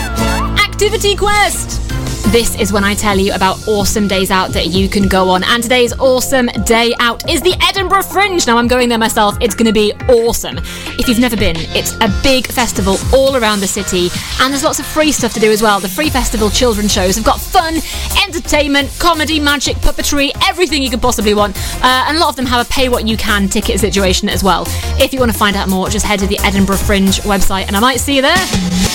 Activity Quest! This is when I tell you about awesome days out that you can go on. And today's awesome day out is the Edinburgh Fringe. Now, I'm going there myself. It's going to be awesome. If you've never been, it's a big festival all around the city. And there's lots of free stuff to do as well. The free festival children's shows have got fun, entertainment, comedy, magic, puppetry, everything you could possibly want. And a lot of them have a pay-what-you-can ticket situation as well. If you want to find out more, just head to the Edinburgh Fringe website and I might see you there.